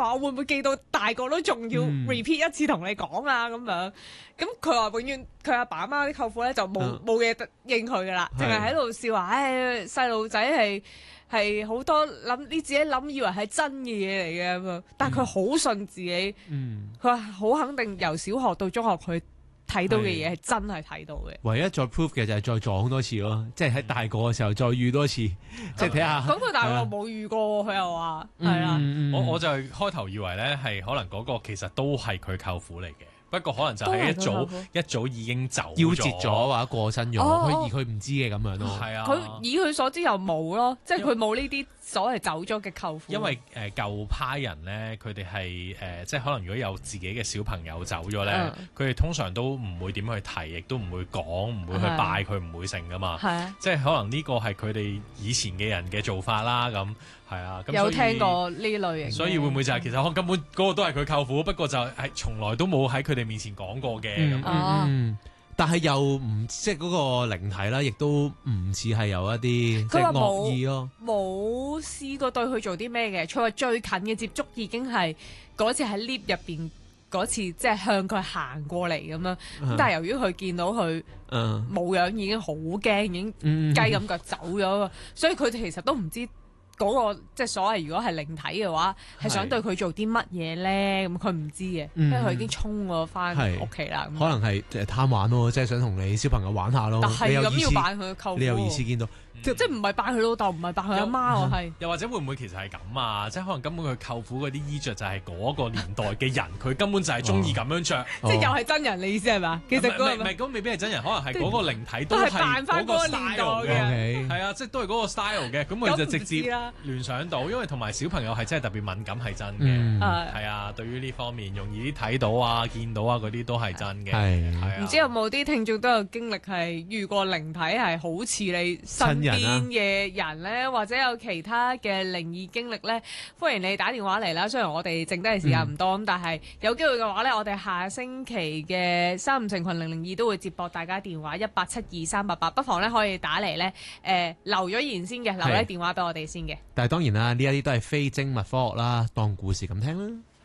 話我會唔會記到大個都仲要 repeat 一次同你講啊咁樣。咁佢話永遠佢阿爸阿媽啲舅父咧就冇嘢應佢噶啦，淨係喺度笑話，唉細路仔係好多諗你自己諗以為係真嘅嘢嚟嘅咁樣，但係佢好信自己，佢話好肯定由小學到中學佢睇到嘅嘢係真係睇到嘅。 唯一再 proof 嘅就係再撞多次咯，即係喺大個嘅時候再遇多次，即係睇下。 咁佢大個冇遇過，佢又話係啦。 我就開頭以為咧係可能嗰個其實都係佢舅父嚟嘅。不過可能就係一早已經走夭折咗或者過身咗，而佢唔知嘅咁樣咯。 係啊， 佢以佢所知又冇咯，即係佢冇呢啲所謂走咗嘅舅父。 因為舊派人咧，佢哋係即係可能如果有自己嘅小朋友走咗咧，佢哋通常都唔會點去提，亦都唔會講，唔會去拜佢，唔會成噶嘛。即係可能呢個係佢哋以前嘅人嘅做法啦。咁係啊，咁有聽過呢類型。 所以會唔會就係其實可能根本嗰個都係佢舅父，不過就係從來都冇喺佢哋面前講過嘅咁。 但係又唔即係嗰個靈體啦，亦都唔似係有一啲即係惡意咯。 冇試過對佢做啲咩嘅，佢話最近嘅接觸已經係嗰次喺 lift 入邊嗰次，即係向佢行過嚟咁樣。但係由於佢見到佢冇樣，已經好驚，已經雞咁腳走咗，所以佢哋其實都唔知。嗰個即係所謂，如果係靈體嘅話，係想對佢做啲乜嘢咧？咁佢唔知嘅，因為佢已經衝咗翻屋企啦。 可能係貪玩咯，即係想同你小朋友玩下咯。 但係咁要扮佢舅父， 你有意思見到， 即係唔係扮佢老豆，唔係扮佢阿媽喎，係。 又或者會唔會其實係咁啊？即係可能根本佢舅父嗰啲衣着就係嗰個年代嘅人，佢根本就係中意咁樣着。 即係又係真人，你意思係嘛？其實唔係咁未必係真人，可能係嗰個靈體都係扮翻嗰個年代嘅。 係啊，即係都係嗰個 style 嘅。咁佢就直接聯想到，因為同埋小朋友係真係特別敏感，係真嘅。係啊，對於呢方面容易啲睇到啊、見到啊嗰啲都係真嘅。係啊。唔知有冇啲聽眾都有經歷係遇過靈體係好似你身邊嘅人咧，或者有其他嘅靈異經歷咧？歡迎你打電話嚟啦。雖然我哋剩低嘅時間唔多，咁但係有機會嘅話咧，我哋下星期嘅3五成群002都會接駁大家電話18723888，不妨咧可以打嚟咧，留咗言先嘅，留低電話俾我哋先嘅。 但係當然啦，呢一啲都係非精密科學啦，當故事咁聽啦。